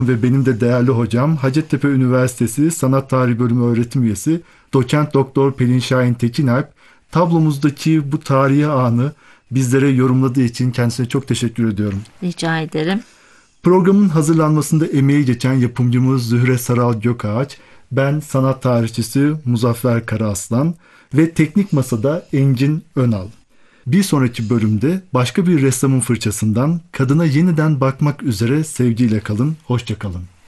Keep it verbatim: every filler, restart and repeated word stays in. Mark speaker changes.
Speaker 1: ve benim de değerli hocam Hacettepe Üniversitesi Sanat Tarihi Bölümü öğretim üyesi Doçent Doktor Pelin Şahin Tekinalp tablomuzdaki bu tarihi anı bizlere yorumladığı için kendisine çok teşekkür ediyorum.
Speaker 2: Rica ederim.
Speaker 1: Programın hazırlanmasında emeği geçen yapımcımız Zühre Saral Gökağaç, ben sanat tarihçisi Muzaffer Karaaslan ve teknik masada Engin Önal. Bir sonraki bölümde başka bir ressamın fırçasından kadına yeniden bakmak üzere sevgiyle kalın, hoşça kalın.